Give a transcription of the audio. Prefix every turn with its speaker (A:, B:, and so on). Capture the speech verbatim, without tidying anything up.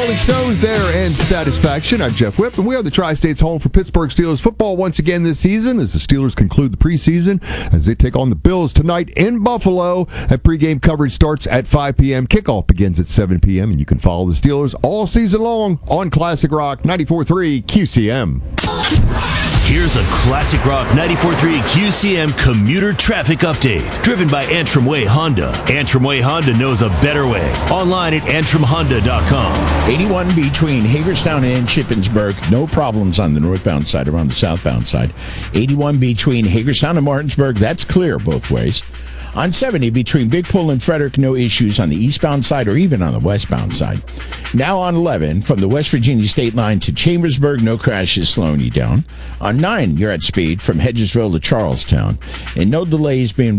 A: Rolling Stones there and Satisfaction. I'm Jeff Whip, and we are the Tri-State's home for Pittsburgh Steelers football once again this season as the Steelers conclude the preseason as they take on the Bills tonight in Buffalo. That pregame coverage starts at five p.m. Kickoff begins at seven p.m., and you can follow the Steelers all season long on Classic Rock ninety-four point three Q C M.
B: Here's a Classic Rock ninety-four point three Q C M commuter traffic update, driven by Antrim Way Honda. Antrim Way Honda knows a better way. Online at antrim honda dot com.
C: eighty-one between Hagerstown and Shippensburg. No problems on the northbound side or on the southbound side. eighty-one between Hagerstown and Martinsburg. That's clear both ways. On seventy between Big Pool and Frederick, no issues on the eastbound side or even on the westbound side. Now on eleven, from the West Virginia state line to Chambersburg, no crashes slowing you down. On nine, you're at speed from Hedgesville to Charlestown. And no delays being